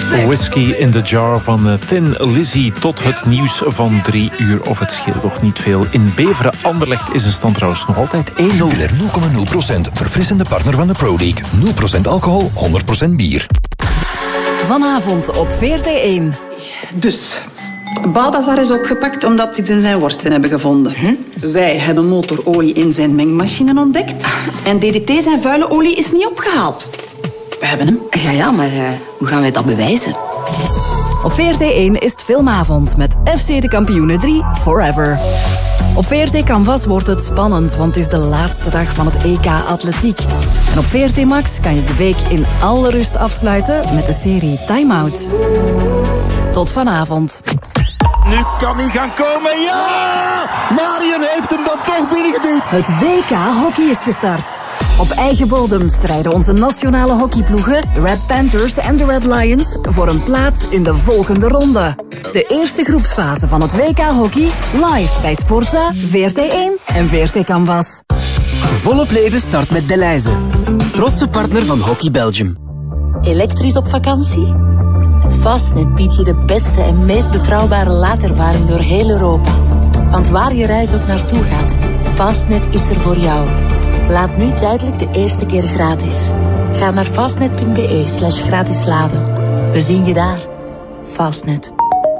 Whiskey in the Jar van Thin Lizzy tot het nieuws van 3 uur. Of het scheelt nog niet veel. In Beveren Anderlecht is een stand trouwens nog altijd 1-0. Jupiler 0,0%. Verfrissende partner van de Pro League. 0% alcohol, 100% bier. Vanavond op VRT1. Dus, Balthazar is opgepakt omdat ze iets in zijn worsten hebben gevonden. Wij hebben motorolie in zijn mengmachine ontdekt. En DDT, zijn vuile olie, is niet opgehaald. We hebben hem. Ja, maar hoe gaan wij dat bewijzen? Op VRT1 is het filmavond met FC de Kampioenen 3 Forever. Op VRT Canvas wordt het spannend, want het is de laatste dag van het EK Atletiek. En op VRT Max kan je de week in alle rust afsluiten met de serie Time Out. Tot vanavond. Nu kan hij gaan komen, ja! Marion heeft hem dan toch binnengeduwd. Het WK Hockey is gestart. Op eigen bodem strijden onze nationale hockeyploegen, de Red Panthers en de Red Lions, voor een plaats in de volgende ronde. De eerste groepsfase van het WK Hockey, live bij Sportza, VRT1 en VRT Canvas. Volop leven start met Delhaize. Trotse partner van Hockey Belgium. Elektrisch op vakantie? Fastnet biedt je de beste en meest betrouwbare laadervaring door heel Europa. Want waar je reis ook naartoe gaat, Fastnet is er voor jou. Laat nu tijdelijk de eerste keer gratis. Ga naar fastnet.be/gratis laden. We zien je daar. Fastnet.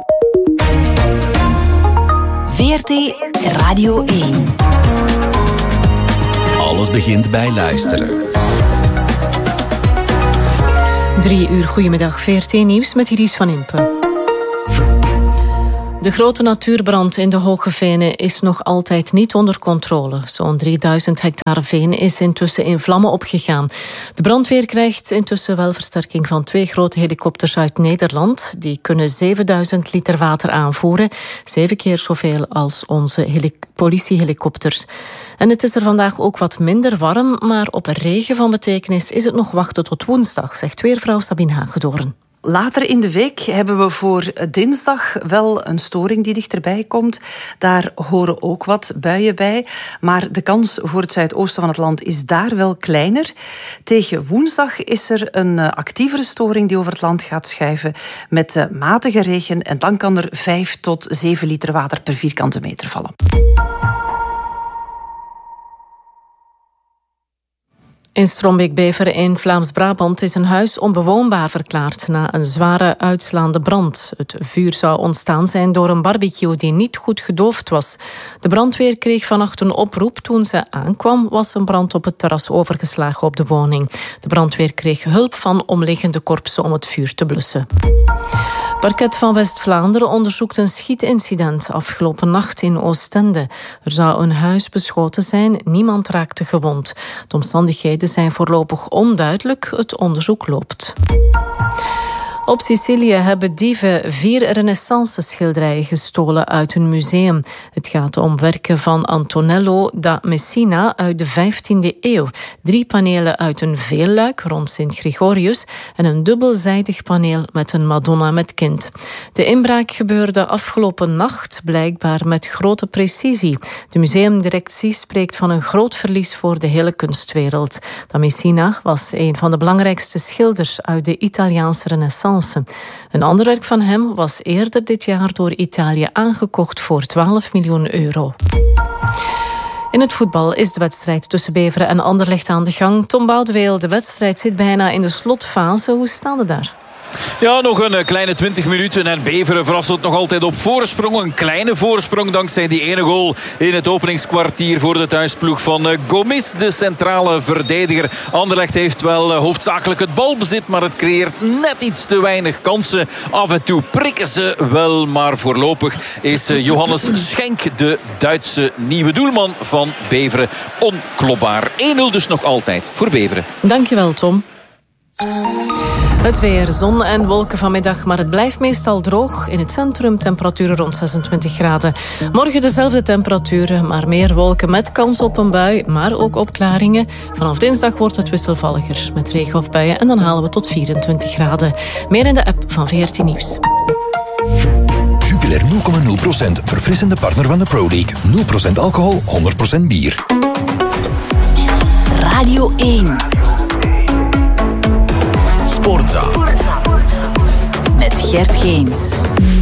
VRT Radio 1. Alles begint bij luisteren. 3 uur, goedemiddag, VRT Nieuws met Iris van Impen. De grote natuurbrand in de Hoge Venen is nog altijd niet onder controle. Zo'n 3000 hectare veen is intussen in vlammen opgegaan. De brandweer krijgt intussen wel versterking van 2 grote helikopters uit Nederland. Die kunnen 7000 liter water aanvoeren. 7 keer zoveel als onze politiehelikopters. En het is er vandaag ook wat minder warm, maar op regen van betekenis is het nog wachten tot woensdag, zegt weervrouw Sabine Hagedoorn. Later in de week hebben we voor dinsdag wel een storing die dichterbij komt. Daar horen ook wat buien bij. Maar de kans voor het zuidoosten van het land is daar wel kleiner. Tegen woensdag is er een actievere storing die over het land gaat schuiven met matige regen. En dan kan er 5 tot 7 liter water per vierkante meter vallen. In Strombeek-Beveren in Vlaams-Brabant is een huis onbewoonbaar verklaard na een zware uitslaande brand. Het vuur zou ontstaan zijn door een barbecue die niet goed gedoofd was. De brandweer kreeg vannacht een oproep. Toen ze aankwam was een brand op het terras overgeslagen op de woning. De brandweer kreeg hulp van omliggende korpsen om het vuur te blussen. Parket van West-Vlaanderen onderzoekt een schietincident afgelopen nacht in Oostende. Er zou een huis beschoten zijn, niemand raakte gewond. De omstandigheden zijn voorlopig onduidelijk, het onderzoek loopt. Op Sicilië hebben dieven 4 renaissance-schilderijen gestolen uit een museum. Het gaat om werken van Antonello da Messina uit de 15e eeuw. 3 panelen uit een veelluik rond Sint-Gregorius en een dubbelzijdig paneel met een Madonna met kind. De inbraak gebeurde afgelopen nacht, blijkbaar met grote precisie. De museumdirectie spreekt van een groot verlies voor de hele kunstwereld. Da Messina was een van de belangrijkste schilders uit de Italiaanse Renaissance. Een ander werk van hem was eerder dit jaar door Italië aangekocht voor €12 miljoen. In het voetbal is de wedstrijd tussen Beveren en Anderlecht aan de gang. Tom Boudeweel, de wedstrijd zit bijna in de slotfase. Hoe staat het daar? Ja, nog een kleine 20 minuten en Beveren verrassend nog altijd op voorsprong. Een kleine voorsprong dankzij die ene goal in het openingskwartier voor de thuisploeg van Gomis, de centrale verdediger. Anderlecht heeft wel hoofdzakelijk het balbezit, maar het creëert net iets te weinig kansen. Af en toe prikken ze wel, maar voorlopig is Johannes Schenk, de Duitse nieuwe doelman van Beveren, onklopbaar. 1-0 dus nog altijd voor Beveren. Dankjewel, Tom. Het weer, zon en wolken vanmiddag, maar het blijft meestal droog. In het centrum temperaturen rond 26 graden. Morgen dezelfde temperaturen, maar meer wolken met kans op een bui, maar ook opklaringen. Vanaf dinsdag wordt het wisselvalliger met regen of buien en dan halen we tot 24 graden. Meer in de app van VRT Nieuws. Jupiler 0,0%. Verfrissende partner van de Pro League. 0% alcohol, 100% bier. Radio 1. Sportza. Gert Geens.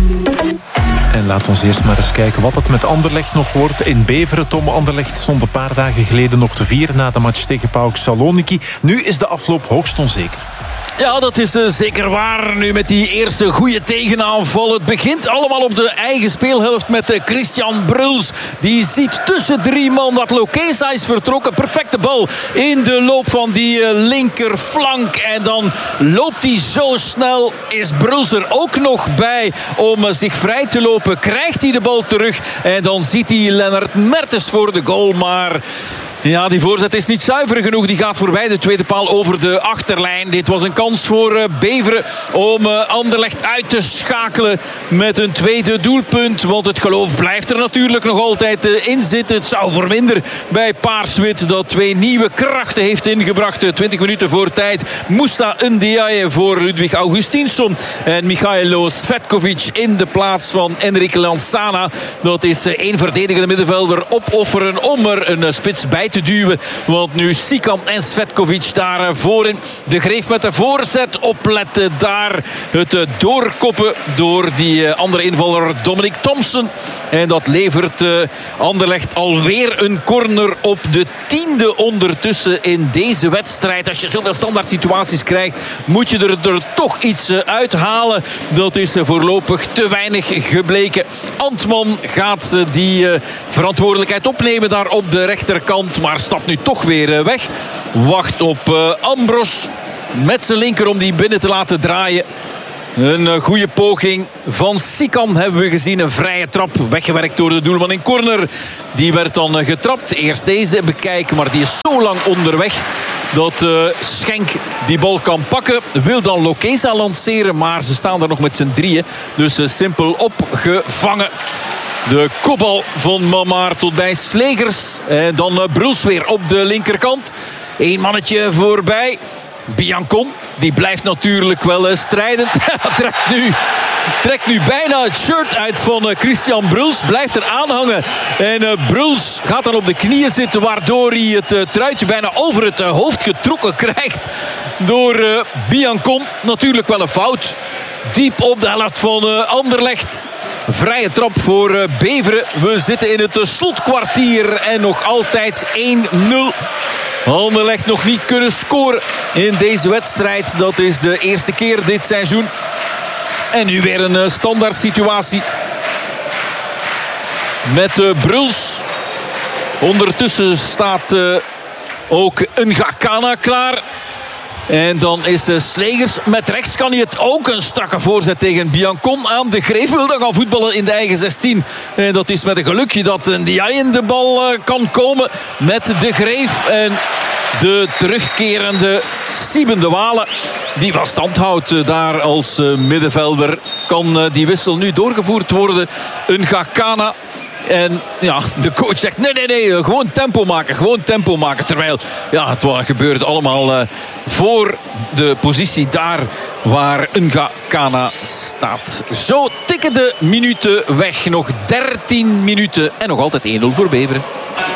En laat ons eerst maar eens kijken wat het met Anderlecht nog wordt. In Beveren, Tom, Anderlecht stond een paar dagen geleden nog te vieren na de match tegen PAOK Saloniki. Nu is de afloop hoogst onzeker. Ja, dat is zeker waar. Nu met die eerste goede tegenaanval. Het begint allemaal op de eigen speelhelft met Christian Bruls. Die ziet tussen 3 man dat Lokesa is vertrokken. Perfecte bal in de loop van die linkerflank. En dan loopt hij zo snel. Is Bruls er ook nog bij om zich vrij te lopen. Krijgt hij de bal terug. En dan ziet hij Lennart Mertens voor de goal. Maar... ja, die voorzet is niet zuiver genoeg. Die gaat voorbij de tweede paal over de achterlijn. Dit was een kans voor Beveren om Anderlecht uit te schakelen met een tweede doelpunt. Want het geloof blijft er natuurlijk nog altijd in zitten. Het zou verminderen bij Paars-Wit dat 2 nieuwe krachten heeft ingebracht. 20 minuten voor tijd. Moussa Ndiaye voor Ludwig Augustinsson. En Michailo Svetkovic in de plaats van Enrique Lansana. Dat is 1 verdedigende middenvelder opofferen om er een spits bij te duwen. Want nu Sikam en Svetkovic daar voorin. De Greef met de voorzet. Opletten daar. Het doorkoppen door die andere invaller Dominic Thompson. En dat levert Anderlecht alweer een corner op de 10e ondertussen in deze wedstrijd. Als je zoveel standaard situaties krijgt, moet je er toch iets uithalen. Dat is voorlopig te weinig gebleken. Antman gaat die verantwoordelijkheid opnemen daar op de rechterkant. Maar stapt nu toch weer weg. Wacht op Ambros met zijn linker om die binnen te laten draaien. Een goede poging van Sikam hebben we gezien. Een vrije trap weggewerkt door de doelman in corner. Die werd dan getrapt. Eerst deze bekijken, maar die is zo lang onderweg dat Schenk die bal kan pakken. Wil dan Lokesa lanceren, maar ze staan er nog met z'n drieën. Dus simpel opgevangen. De kopbal van Mamar tot bij Slegers. En dan Bruls weer op de linkerkant. 1 mannetje voorbij. Biancon, die blijft natuurlijk wel strijdend. Trekt nu bijna het shirt uit van Christian Bruls. Blijft er aanhangen. En Bruls gaat dan op de knieën zitten, waardoor hij het truitje bijna over het hoofd getrokken krijgt. Door Biancon. Natuurlijk wel een fout. Diep op de helft van Anderlecht. Vrije trap voor Beveren. We zitten in het slotkwartier en nog altijd 1-0. Anderlecht nog niet kunnen scoren in deze wedstrijd. Dat is de eerste keer dit seizoen. En nu weer een standaard situatie. Met Bruls. Ondertussen staat ook Ngakana klaar. En dan is Slegers met rechts. Kan hij het ook een strakke voorzet tegen Biancon aan. De Greef wil dan gaan voetballen in de eigen 16. En dat is met een gelukje dat Ndiaye in de bal kan komen met de Greef. En de terugkerende Sieben de Walen, die wel stand houdt daar als middenvelder. Kan die wissel nu doorgevoerd worden. Ngakana. En ja, de coach zegt nee, gewoon tempo maken. Terwijl ja, het gebeurde allemaal voor de positie daar waar Ngakana staat. Zo tikken de minuten weg. Nog 13 minuten en nog altijd 1-0 voor Beveren.